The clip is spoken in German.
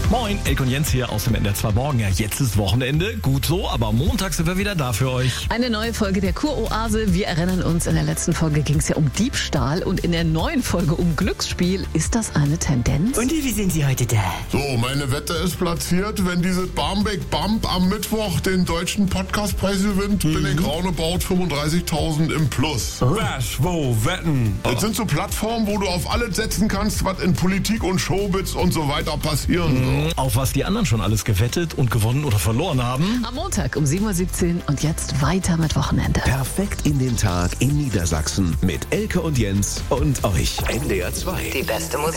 Moin, Elke und Jens hier aus dem NDR 2 Morgen. Ja, jetzt ist Wochenende, gut so, aber Montag sind wir wieder da für euch. Eine neue Folge der Kuroase. Wir erinnern uns, in der letzten Folge ging es ja um Diebstahl und in der neuen Folge um Glücksspiel. Ist das eine Tendenz? Und wie sind Sie heute da? So, meine Wette ist platziert. Wenn dieses Barmbek Bump am Mittwoch den deutschen Podcastpreis gewinnt, bin ich roundabout 35.000 im Plus. Was? Wo? Wetten? Das sind so Plattformen, wo du auf alles setzen kannst, was in Politik und Showbiz und so weiter passieren soll. Auf was die anderen schon alles gewettet und gewonnen oder verloren haben. Am Montag um 7.17 Uhr und jetzt weiter mit Wochenende. Perfekt in den Tag in Niedersachsen mit Elke und Jens und euch. NDR 2. Die beste Musik.